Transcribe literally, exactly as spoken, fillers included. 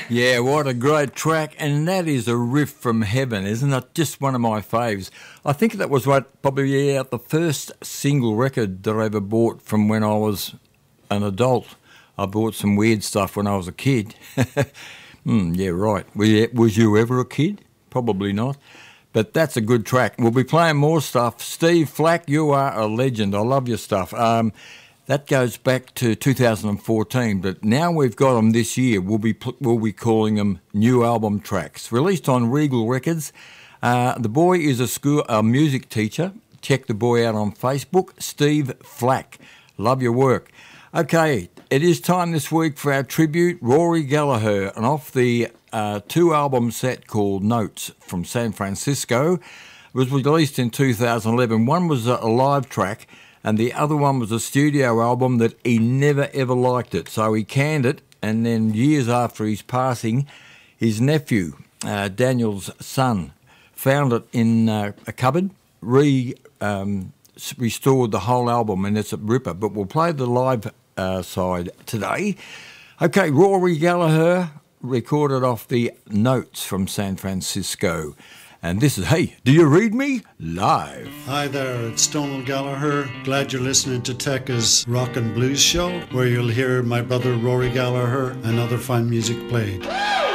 Yeah, what a great track. And that is a riff from heaven, isn't it? Just one of my faves. I think that was what probably yeah, the first single record that I ever bought from when I was an adult. I bought some weird stuff when I was a kid. mm, yeah, right. Was you ever a kid? Probably not. But that's a good track. We'll be playing more stuff. Steve Flack, you are a legend. I love your stuff. Um, that goes back to two thousand fourteen, but now we've got them this year. We'll be we'll be calling them new album tracks. Released on Regal Records. Uh, the boy is a school a music teacher. Check the boy out on Facebook. Steve Flack. Love your work. Okay, it is time this week for our tribute, Rory Gallagher, and off the uh, two-album set called Notes from San Francisco. It was released in two thousand eleven. One was a live track, and the other one was a studio album that he never ever liked it, so he canned it, and then years after his passing, his nephew, uh, Daniel's son, found it in uh, a cupboard, re... Um, restored the whole album, and it's a ripper, but we'll play the live uh, side today. Okay, Rory Gallagher recorded off the Notes from San Francisco, and this is Hey, Do You Read Me? Live. Hi there, it's Stonewall Gallagher. Glad you're listening to Tekka's Rock and Blues Show, where you'll hear my brother Rory Gallagher and other fine music played.